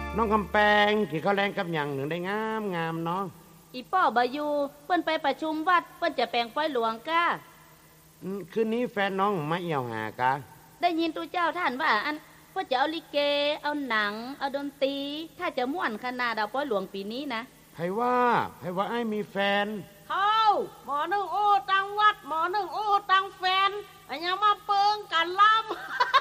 น้องกำแพงกี่เขาแรงกับหยังหนึ่งได้งามงามเนาะอีป้อบายูเปิ้นไปประชุมวัดเปิ้นจะแปลงป้อยหลวงก้าคืนนี้แฟนน้องมาเอี่ยวหากะได้ยินตูเจ้าท่านว่าอันเพื่อจะเอาลิเกเอาหนังเอาดนตรีถ้าจะม่วนขนาดเอาป้อยหลวงปีนี้นะไผว่าไอ้มีแฟนเขาหมอนึ่งโอ้ตังวัดหมอนึ่งโอ้ตังแฟนอันยังมาเปิงกันล้ำ